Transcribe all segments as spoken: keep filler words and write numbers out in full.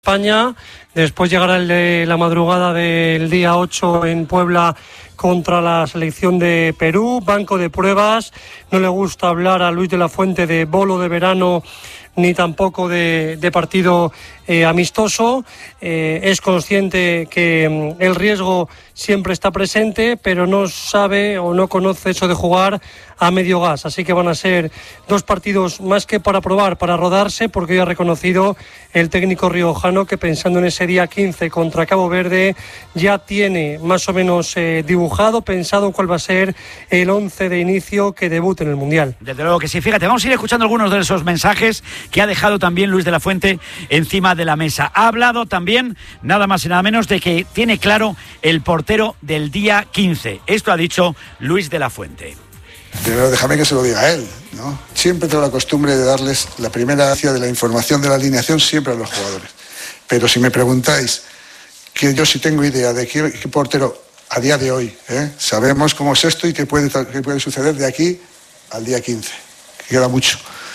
España, después llegará el de la madrugada del día ocho en Puebla contra la selección de Perú, banco de pruebas. No le gusta hablar a Luis de la Fuente de bolo de verano ni tampoco de, de partido eh, amistoso. Eh, es consciente que mm, el riesgo siempre está presente, pero no sabe o no conoce eso de jugar a medio gas. Así que van a ser dos partidos más que para probar, para rodarse, porque hoy ha reconocido el técnico riojano que pensando en ese día quince contra Cabo Verde ya tiene más o menos eh, dibujado, pensado cuál va a ser el once de inicio que debute en el Mundial. Desde luego que sí. Fíjate, vamos a ir escuchando algunos de esos mensajes que ha dejado también Luis de la Fuente encima de la mesa. Ha hablado también, nada más y nada menos, de que tiene claro el portero del día quince. Esto ha dicho Luis de la Fuente. Primero déjame que se lo diga a él, ¿no? Siempre tengo la costumbre de darles la primera gracia de la información de la alineación siempre a los jugadores. Pero si me preguntáis, que yo sí tengo idea de qué, qué portero a día de hoy, ¿eh? Sabemos cómo es esto y qué puede, qué puede suceder de aquí al día quince, que queda mucho.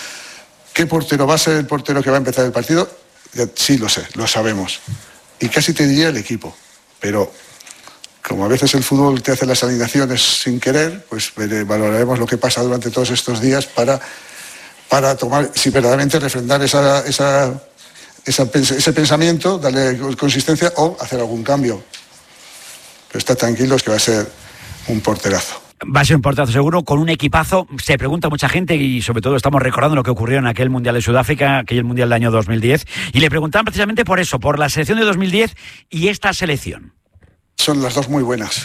¿Qué portero va a ser el portero que va a empezar el partido? Sí, lo sé, lo sabemos. Y casi te diría el equipo, pero como a veces el fútbol te hace las alineaciones sin querer, pues valoraremos lo que pasa durante todos estos días para, para tomar, si verdaderamente refrendar esa, esa, esa, ese pensamiento, darle consistencia o hacer algún cambio. Pero está tranquilos que va a ser un porterazo. Va a ser un porterazo seguro, con un equipazo. Se pregunta mucha gente y sobre todo estamos recordando lo que ocurrió en aquel Mundial de Sudáfrica, aquel Mundial del año dos mil diez, y le preguntaban precisamente por eso, por la selección de dos mil diez y esta selección. Son las dos muy buenas.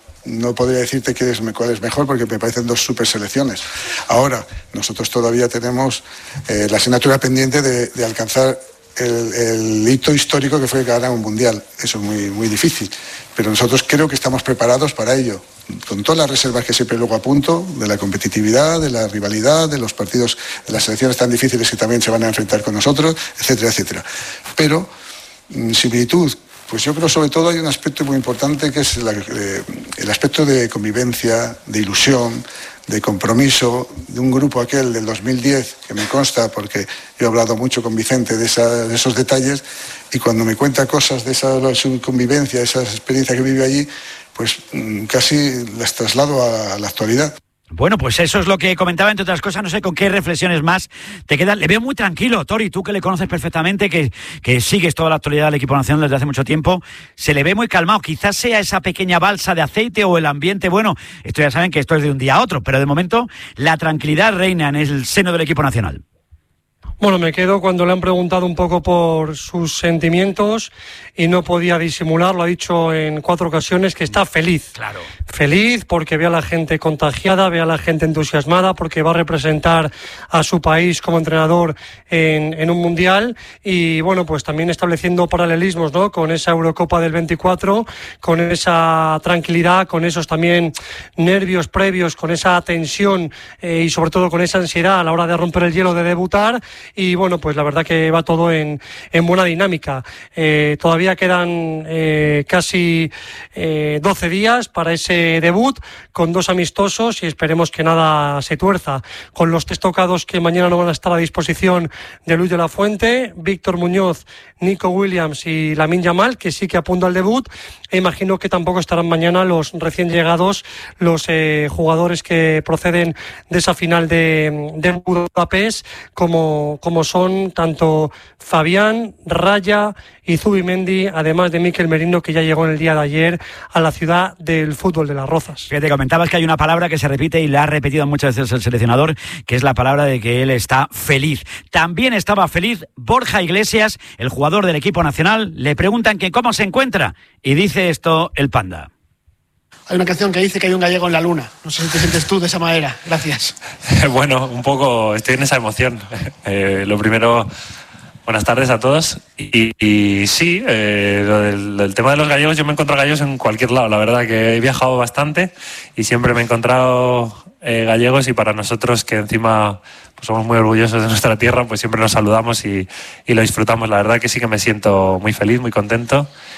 No podría decirte que es, cuál es mejor porque me parecen dos super selecciones. Ahora, nosotros todavía tenemos eh, la asignatura pendiente de, de alcanzar el, el hito histórico que fue ganar un mundial. Eso es muy, muy difícil. Pero nosotros creo que estamos preparados para ello, con todas las reservas que siempre luego apunto, de la competitividad, de la rivalidad, de los partidos, de las selecciones tan difíciles que también se van a enfrentar con nosotros, etcétera, etcétera. Pero, similitud. Pues yo creo sobre todo hay un aspecto muy importante que es la, eh, el aspecto de convivencia, de ilusión, de compromiso, de un grupo aquel del dos mil diez, que me consta porque yo he hablado mucho con Vicente de, esa, de esos detalles, y cuando me cuenta cosas de esa su convivencia, esa experiencia que vive allí, pues casi las traslado a, a la actualidad. Bueno, pues eso es lo que comentaba, entre otras cosas. No sé con qué reflexiones más te quedan. Le veo muy tranquilo, Tori, tú que le conoces perfectamente, que, que sigues toda la actualidad del equipo nacional desde hace mucho tiempo. Se le ve muy calmado. Quizás sea esa pequeña balsa de aceite o el ambiente. Bueno, esto ya saben que esto es de un día a otro, pero de momento la tranquilidad reina en el seno del equipo nacional. Bueno, me quedo cuando le han preguntado un poco por sus sentimientos y no podía disimular, lo ha dicho en cuatro ocasiones, que está feliz. Claro. Feliz porque ve a la gente contagiada, ve a la gente entusiasmada, porque va a representar a su país como entrenador en, en un mundial y, bueno, pues también estableciendo paralelismos, ¿no?, con esa Eurocopa del veinticuatro, con esa tranquilidad, con esos también nervios previos, con esa tensión eh, y sobre todo con esa ansiedad a la hora de romper el hielo, de debutar. Y bueno, pues la verdad que va todo en, en buena dinámica. Eh, todavía quedan eh, casi eh, doce días para ese debut, con dos amistosos, y esperemos que nada se tuerza. Con los test tocados que mañana no van a estar a disposición de Luis de la Fuente, Víctor Muñoz, Nico Williams y Lamine Yamal, que sí que apunta al debut, e imagino que tampoco estarán mañana los recién llegados, los eh, jugadores que proceden de esa final de, de Budapest, como como son tanto Fabián, Raya y Zubimendi, además de Mikel Merino, que ya llegó en el día de ayer a la ciudad del fútbol de Las Rozas. Te comentabas que hay una palabra que se repite y la ha repetido muchas veces el seleccionador, que es la palabra de que él está feliz. También estaba feliz Borja Iglesias, el jugador del equipo nacional. Le preguntan que cómo se encuentra y dice esto el Panda. Hay una canción que dice que hay un gallego en la luna. No sé si te sientes tú de esa manera. Gracias. Bueno, un poco estoy en esa emoción. Eh, lo primero, buenas tardes a todos. Y, y sí, eh, lo del, del tema de los gallegos, yo me encuentro gallegos en cualquier lado. La verdad que he viajado bastante y siempre me he encontrado eh, gallegos, y para nosotros que encima pues somos muy orgullosos de nuestra tierra, pues siempre nos saludamos y, y lo disfrutamos. La verdad que sí que me siento muy feliz, muy contento.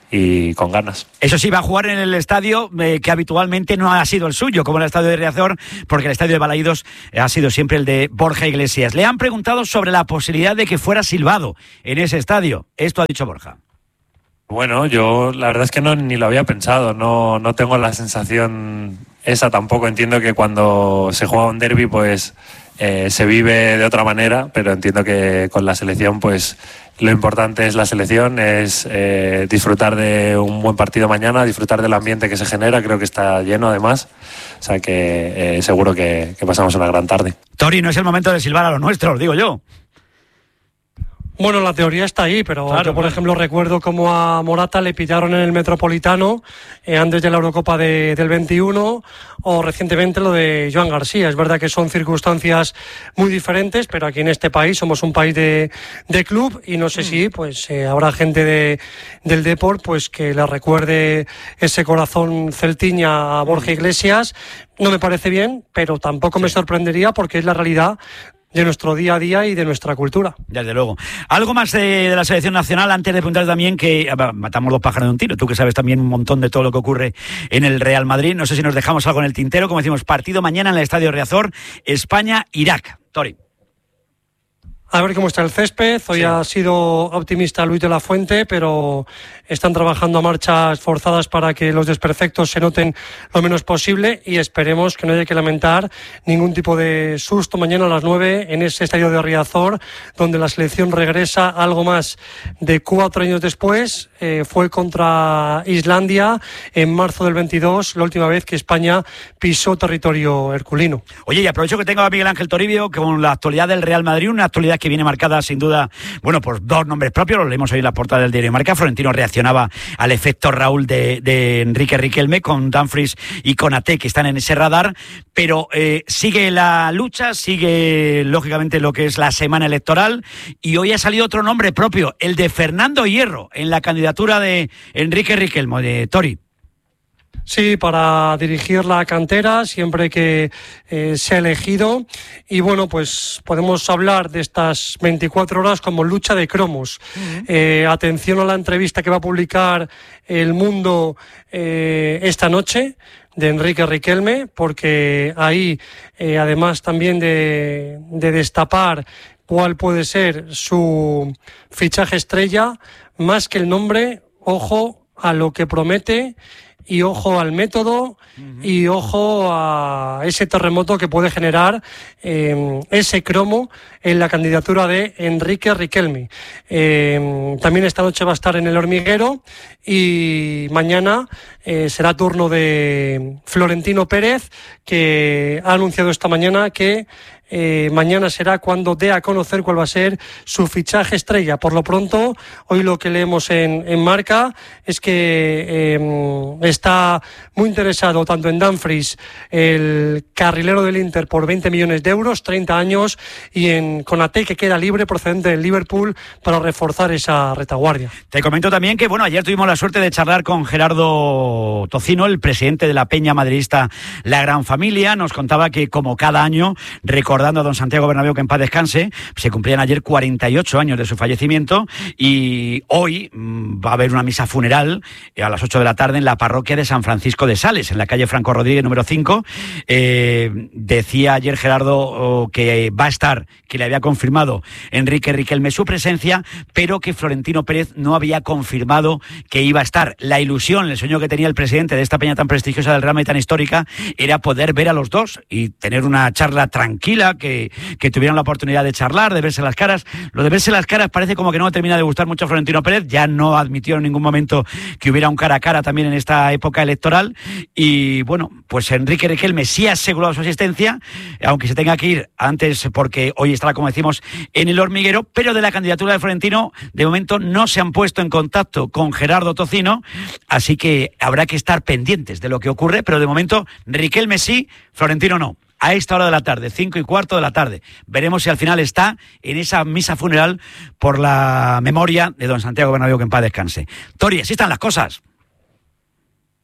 y con ganas. Eso sí, va a jugar en el estadio eh, que habitualmente no ha sido el suyo, como el estadio de Riazor, porque el estadio de Balaídos ha sido siempre el de Borja Iglesias. Le han preguntado sobre la posibilidad de que fuera silbado en ese estadio. Esto ha dicho Borja. Bueno, yo la verdad es que no ni lo había pensado, no, no tengo la sensación esa tampoco. Entiendo que cuando se juega un derbi pues eh, se vive de otra manera, pero entiendo que con la selección pues lo importante es la selección, es eh, disfrutar de un buen partido mañana, disfrutar del ambiente que se genera, creo que está lleno además, o sea que eh, seguro que, que pasamos una gran tarde. Tori, no es el momento de silbar a los nuestros, digo yo. Bueno, la teoría está ahí, pero claro, yo, por claro. ejemplo, recuerdo cómo a Morata le pillaron en el Metropolitano eh, antes de la Eurocopa de, del veintiuno, o recientemente lo de Joan García. Es verdad que son circunstancias muy diferentes, pero aquí en este país somos un país de, de club y no sé mm. si pues eh, habrá gente de, del Depor pues que le recuerde ese corazón celtiña a Borja Iglesias. No me parece bien, pero tampoco sí. me sorprendería porque es la realidad de nuestro día a día y de nuestra cultura. Desde luego. Algo más de, de la selección nacional, antes de preguntar también que matamos dos pájaros de un tiro, tú que sabes también un montón de todo lo que ocurre en el Real Madrid, no sé si nos dejamos algo en el tintero, como decimos, partido mañana en el Estadio Riazor, España-Irak. Tori. A ver cómo está el césped. Hoy sí. ha sido optimista Luis de la Fuente, pero están trabajando a marchas forzadas para que los desperfectos se noten lo menos posible y esperemos que no haya que lamentar ningún tipo de susto mañana a las nueve en ese estadio de Riazor, donde la selección regresa algo más de cuatro años después. Eh, fue contra Islandia en marzo del veintidós, la última vez que España pisó territorio herculino. Oye, y aprovecho que tengo a Miguel Ángel Toribio con la actualidad del Real Madrid, una actualidad que viene marcada sin duda, bueno, por dos nombres propios, los leímos hoy en la portada del diario Marca. Florentino reaccionaba al efecto Raúl de, de Enrique Riquelme con Dumfries y con Ate, que están en ese radar, pero eh, sigue la lucha, sigue lógicamente lo que es la semana electoral y hoy ha salido otro nombre propio, el de Fernando Hierro, en la candidatura de Enrique Riquelme, de Tori. Sí, para dirigir la cantera, siempre que eh, sea elegido. Y bueno, pues podemos hablar de estas veinticuatro horas como lucha de cromos. Uh-huh. Eh, atención a la entrevista que va a publicar El Mundo eh, esta noche de Enrique Riquelme, porque ahí, eh, además también de, de destapar cuál puede ser su fichaje estrella, más que el nombre, ojo a lo que promete y ojo al método uh-huh. y ojo a ese terremoto que puede generar eh, ese cromo en la candidatura de Enrique Riquelme. Eh, también esta noche va a estar en El Hormiguero y mañana eh, será turno de Florentino Pérez, que ha anunciado esta mañana que Eh, mañana será cuando dé a conocer cuál va a ser su fichaje estrella. Por lo pronto, hoy lo que leemos en, en Marca es que eh, está muy interesado tanto en Dumfries, el carrilero del Inter, por veinte millones de euros, treinta años, y en Konaté, que queda libre procedente del Liverpool, para reforzar esa retaguardia. Te comento también que, bueno, ayer tuvimos la suerte de charlar con Gerardo Tocino, el presidente de la peña madridista La Gran Familia. Nos contaba que, como cada año, recordando a don Santiago Bernabéu, que en paz descanse, se cumplían ayer cuarenta y ocho años de su fallecimiento y hoy mmm, va a haber una misa funeral eh, a las ocho de la tarde en la parroquia de San Francisco de Sales, en la calle Franco Rodríguez número cinco. Eh, decía ayer Gerardo oh, que va a estar, que le había confirmado Enrique Riquelme su presencia, pero que Florentino Pérez no había confirmado que iba a estar. La ilusión, el sueño que tenía el presidente de esta peña tan prestigiosa del Real Madrid, tan histórica, era poder ver a los dos y tener una charla tranquila, Que, que tuvieran la oportunidad de charlar, de verse las caras. Lo de verse las caras parece como que no termina de gustar mucho a Florentino Pérez, ya no admitió en ningún momento que hubiera un cara a cara también en esta época electoral y bueno, pues Enrique Riquelme sí ha asegurado su asistencia, aunque se tenga que ir antes porque hoy estará, como decimos, en El Hormiguero, pero de la candidatura de Florentino de momento no se han puesto en contacto con Gerardo Tocino, así que habrá que estar pendientes de lo que ocurre, pero de momento Riquelme sí, Florentino no. A esta hora de la tarde, cinco y cuarto de la tarde. Veremos si al final está en esa misa funeral por la memoria de don Santiago Bernabéu, que en paz descanse. Tori, así están las cosas.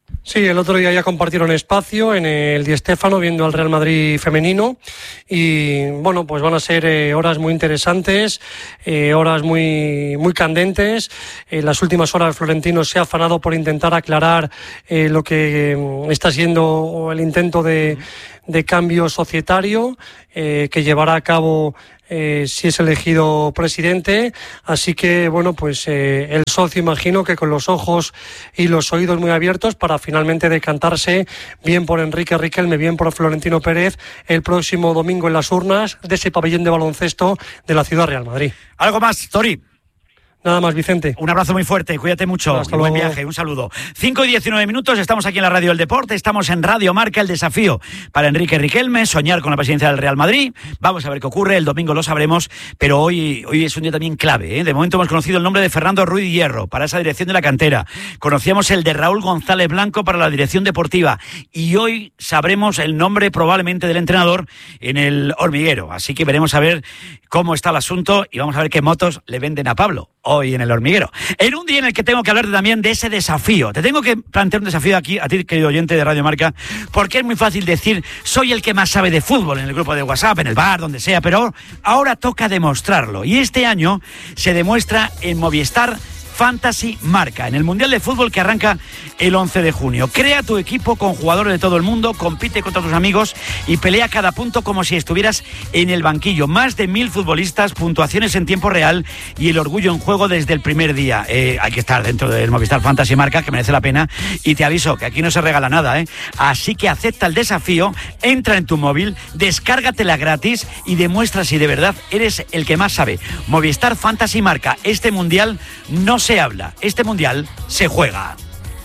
Sí, el otro día ya compartieron espacio en el Di Stéfano viendo al Real Madrid femenino y bueno, pues van a ser eh, horas muy interesantes, eh, horas muy muy candentes. En las últimas horas Florentino se ha afanado por intentar aclarar eh, lo que eh, está siendo el intento de, de cambio societario eh, que llevará a cabo Eh, si es elegido presidente, así que bueno, pues eh, el socio imagino que con los ojos y los oídos muy abiertos para finalmente decantarse bien por Enrique Riquelme, bien por Florentino Pérez el próximo domingo en las urnas de ese pabellón de baloncesto de la ciudad Real Madrid. ¿Algo más, Tori? Nada más, Vicente. Un abrazo muy fuerte, cuídate mucho. Hasta Buen luego. viaje, un saludo. cinco y diecinueve minutos, estamos aquí en la Radio del Deporte, estamos en Radio Marca, el desafío para Enrique Riquelme, soñar con la presidencia del Real Madrid. Vamos a ver qué ocurre, el domingo lo sabremos, pero hoy, hoy es un día también clave, ¿eh? De momento hemos conocido el nombre de Fernando Ruiz Hierro para esa dirección de la cantera. Conocíamos el de Raúl González Blanco para la dirección deportiva y hoy sabremos el nombre probablemente del entrenador en el Hormiguero. Así que veremos a ver cómo está el asunto y vamos a ver qué motos le venden a Pablo hoy en el Hormiguero. En un día en el que tengo que hablarte también de ese desafío. Te tengo que plantear un desafío aquí, a ti, querido oyente de Radio Marca, porque es muy fácil decir, soy el que más sabe de fútbol en el grupo de WhatsApp, en el bar, donde sea, pero ahora toca demostrarlo. Y este año se demuestra en Movistar Fantasy Marca, en el Mundial de Fútbol que arranca el once de junio. Crea tu equipo con jugadores de todo el mundo, compite contra tus amigos y pelea cada punto como si estuvieras en el banquillo. Más de mil futbolistas, puntuaciones en tiempo real y el orgullo en juego desde el primer día. Eh, hay que estar dentro del Movistar Fantasy Marca, que merece la pena, y te aviso que aquí no se regala nada, ¿eh? Así que acepta el desafío, entra en tu móvil, descárgatela gratis y demuestra si de verdad eres el que más sabe. Movistar Fantasy Marca, este Mundial no se habla, este Mundial se juega.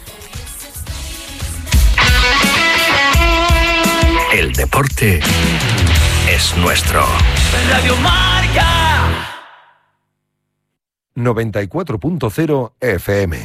El deporte es nuestro. Radio Marca noventa y cuatro punto cero F M.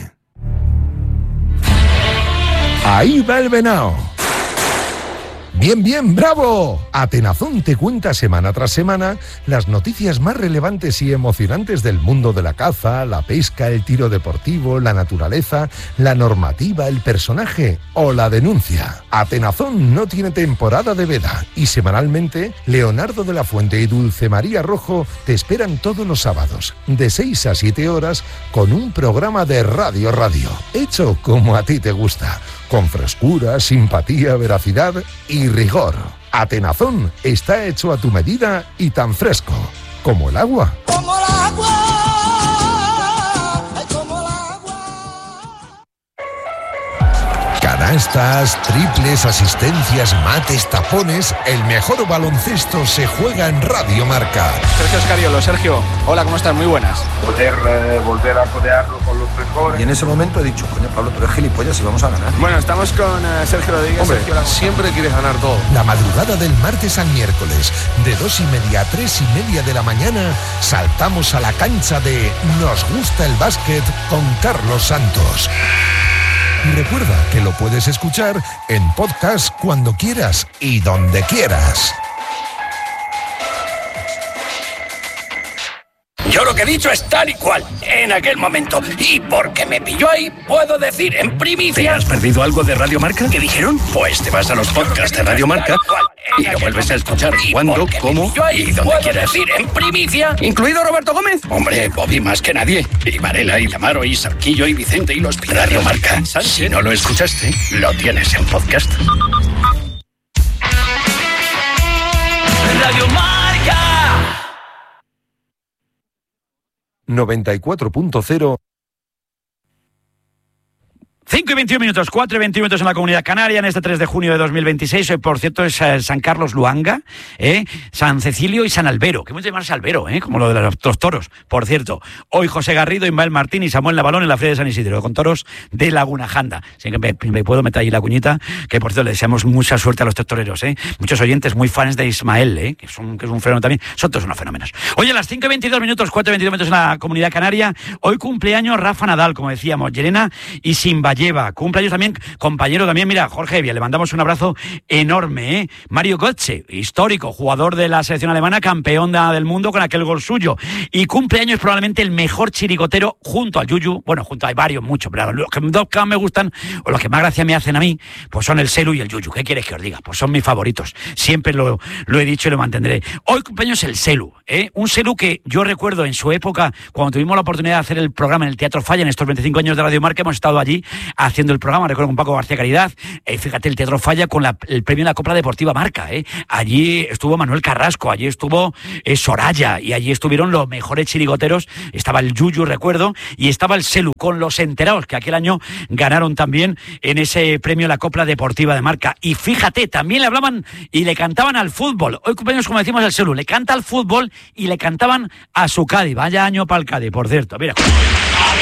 Ahí va el venao. Bien, bien, bravo. Atenazón te cuenta semana tras semana las noticias más relevantes y emocionantes del mundo de la caza, la pesca, el tiro deportivo, la naturaleza, la normativa, el personaje o la denuncia. Atenazón no tiene temporada de veda y semanalmente Leonardo de la Fuente y Dulce María Rojo te esperan todos los sábados de seis a siete horas con un programa de Radio Radio, hecho como a ti te gusta, con frescura, simpatía, veracidad y rigor. Atenazón está hecho a tu medida y tan fresco como el agua. Como el agua, como el agua. Canastas, triples, asistencias, mates, tapones, el mejor baloncesto se juega en Radio Marca. Sergio Escariolo, Sergio, hola, ¿cómo estás? Muy buenas. Poder eh, volver a codearlo con los mejores. Y en ese momento he dicho, coño, Pablo, tú eres gilipollas y vamos a ganar. Bueno, estamos con uh, Sergio Rodríguez. Hombre, Sergio, siempre quieres ganar todo. La madrugada del martes al miércoles, de dos y media a tres y media de la mañana, saltamos a la cancha de Nos gusta el básquet con Carlos Santos. Y recuerda que lo puedes escuchar en podcast cuando quieras y donde quieras. Yo lo que he dicho es tal y cual, en aquel momento. Y porque me pilló ahí, puedo decir en primicia... ¿Te has perdido algo de Radio Marca? ¿Qué dijeron? Pues te vas a los podcasts de Radio Marca y lo vuelves a escuchar cuando, cómo y donde quieras. Decir en primicia, incluido Roberto Gómez. Hombre, Bobby más que nadie. Y Varela, y Lamaro, y Sarquillo, y Vicente, y los Radio Marca. Si no lo escuchaste, lo tienes en podcast. Radio Marca noventa y cuatro punto cero. cinco y veintiún minutos, cuatro y veintiún minutos en la Comunidad Canaria, en este tres de junio de dos mil veintiséis. Hoy, por cierto, es eh, San Carlos Luanga, eh, San Cecilio y San Albero. Que mucho llamarse Albero, eh, como lo de los, los toros. Por cierto, hoy José Garrido, Ismael Martín y Samuel Navalón en la Feria de San Isidro, con toros de Laguna Janda. Así que me, me puedo meter ahí la cuñita, que por cierto le deseamos mucha suerte a los toreros. Eh. Muchos oyentes muy fans de Ismael, eh, que, es un, que es un fenómeno también. Son todos unos fenómenos. Oye, a las cinco y veintidós minutos, cuatro y veintidós minutos en la Comunidad Canaria, hoy cumpleaños Rafa Nadal, como decíamos, Llerena y Simba la lleva. Cumpleaños también, compañero también, mira, Jorge Evia, le mandamos un abrazo enorme, ¿eh? Mario Götze, histórico, jugador de la selección alemana, campeón del mundo con aquel gol suyo. Y cumpleaños probablemente el mejor chirigotero junto al Yuyu. Bueno, junto hay varios, muchos, pero los que dos que más me gustan, o los que más gracia me hacen a mí, pues son el Selu y el Yuyu. ¿Qué quieres que os diga? Pues son mis favoritos. Siempre lo, lo he dicho y lo mantendré. Hoy cumpleaños el Selu, ¿eh? Un Selu que yo recuerdo en su época, cuando tuvimos la oportunidad de hacer el programa en el Teatro Falla, en estos veinticinco años de Radio Marca, hemos estado allí haciendo el programa, recuerdo con Paco García Caridad, eh, fíjate, el Teatro Falla con la, el premio en la Copla Deportiva Marca, ¿eh? Allí estuvo Manuel Carrasco, allí estuvo eh, Soraya, y allí estuvieron los mejores chirigoteros, estaba el Yuyu, recuerdo, y estaba el Selu, con los enterados, que aquel año ganaron también en ese premio en la Copla Deportiva de Marca. Y fíjate, también le hablaban y le cantaban al fútbol. Hoy cumpleaños, como decimos, el Selu, le canta al fútbol y le cantaban a su Cádiz. Vaya año para el Cádiz, por cierto. Mira.